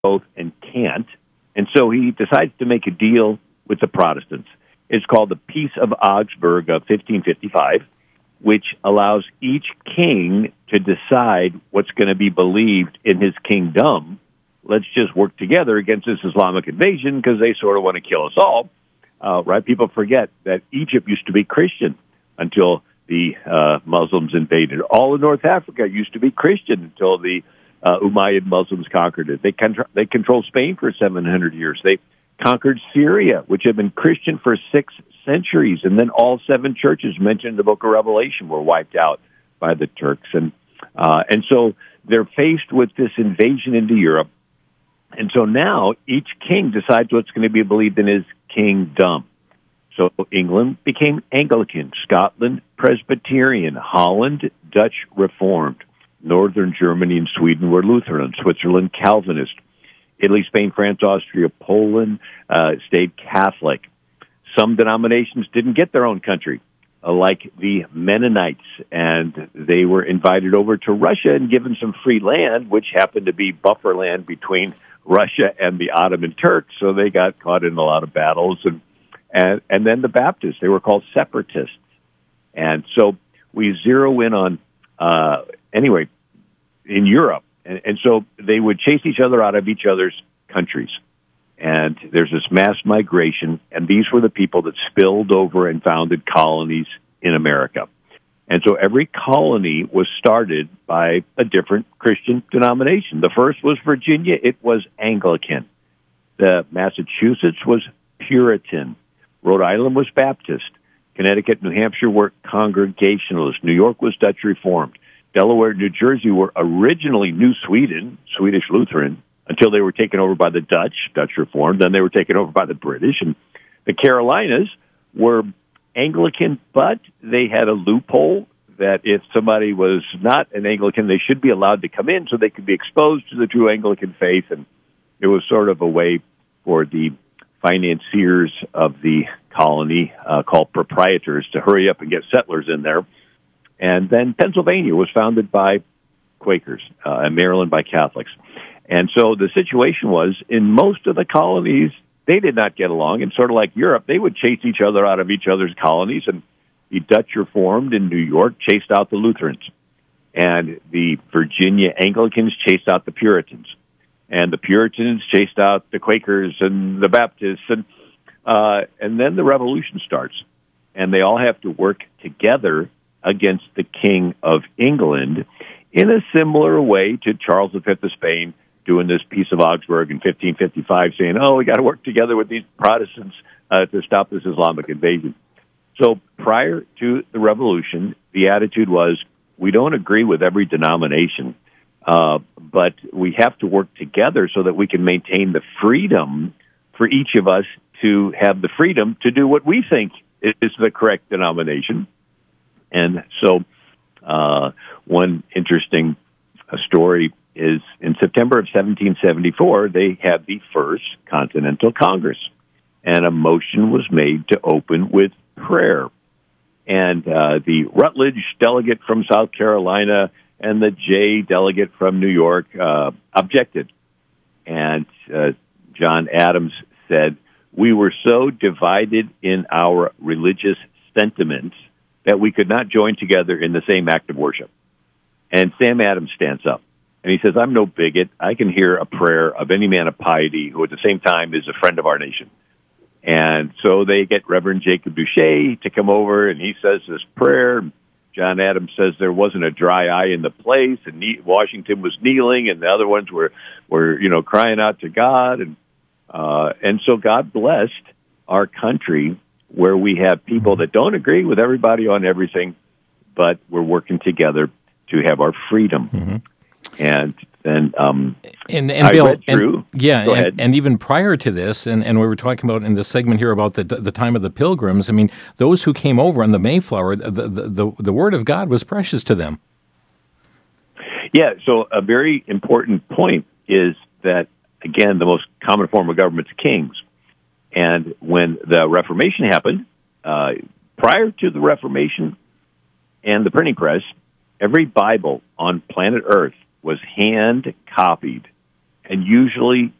both and can't. And so he decides to make a deal with the Protestants. It's called the Peace of Augsburg of 1555, which allows each king to decide what's going to be believed in his kingdom. Let's just work together against this Islamic invasion because they sort of want to kill us all. Right? People forget that Egypt used to be Christian until the Muslims invaded. All of North Africa used to be Christian until the Umayyad Muslims conquered it. They controlled Spain for 700 years. They conquered Syria, which had been Christian for 6 centuries, and then all 7 churches mentioned in the Book of Revelation were wiped out by the Turks. And so they're faced with this invasion into Europe. And so now each king decides what's going to be believed in his kingdom. So England became Anglican, Scotland Presbyterian, Holland Dutch Reformed, Northern Germany and Sweden were Lutheran, Switzerland Calvinist, Italy, Spain, France, Austria, Poland stayed Catholic. Some denominations didn't get their own country, like the Mennonites, and they were invited over to Russia and given some free land, which happened to be buffer land between Russia and the Ottoman Turks, so they got caught in a lot of battles. And then the Baptists, they were called separatists. And so we zero in on, anyway, in Europe. And so they would chase each other out of each other's countries. And there's this mass migration, and these were the people that spilled over and founded colonies in America. And so every colony was started by a different Christian denomination. The first was Virginia. It was Anglican. The Massachusetts was Puritan. Rhode Island was Baptist. Connecticut, New Hampshire were Congregationalist. New York was Dutch Reformed. Delaware, New Jersey were originally New Sweden, Swedish Lutheran, until they were taken over by the Dutch, Dutch Reformed. Then they were taken over by the British. And the Carolinas were Anglican, but they had a loophole that if somebody was not an Anglican, they should be allowed to come in so they could be exposed to the true Anglican faith. And it was sort of a way for the financiers of the colony, called proprietors, to hurry up and get settlers in there. And then Pennsylvania was founded by Quakers, and Maryland by Catholics. And so the situation was, in most of the colonies, they did not get along. And sort of like Europe, they would chase each other out of each other's colonies. And the Dutch Reformed in New York chased out the Lutherans. And the Virginia Anglicans chased out the Puritans. And the Puritans chased out the Quakers and the Baptists. And then the Revolution starts. And they all have to work together against the King of England in a similar way to Charles V of Spain doing this Peace of Augsburg in 1555, saying, we got to work together with these Protestants to stop this Islamic invasion. So prior to the Revolution, the attitude was, we don't agree with every denomination, but we have to work together so that we can maintain the freedom for each of us to have the freedom to do what we think is the correct denomination. And so one interesting story is in September of 1774, they had the First Continental Congress, and a motion was made to open with prayer. And the Rutledge delegate from South Carolina and the Jay delegate from New York objected. And John Adams said, we were so divided in our religious sentiments that we could not join together in the same act of worship. And Sam Adams stands up, and he says, I'm no bigot. I can hear a prayer of any man of piety who at the same time is a friend of our nation. And so they get Reverend Jacob Duché to come over, and he says this prayer. John Adams says there wasn't a dry eye in the place, and Washington was kneeling, and the other ones were crying out to God. And so God blessed our country, where we have people that don't agree with everybody on everything, but we're working together to have our freedom. Mm-hmm. And then I Bill, read through. Go ahead. And even prior to this, and we were talking about in this segment here about the time of the Pilgrims. I mean, those who came over on the Mayflower, the word of God was precious to them. Yeah. So a very important point is that, again, the most common form of government is kings. And when the Reformation happened, prior to the Reformation and the printing press, every Bible on planet Earth was hand-copied and usually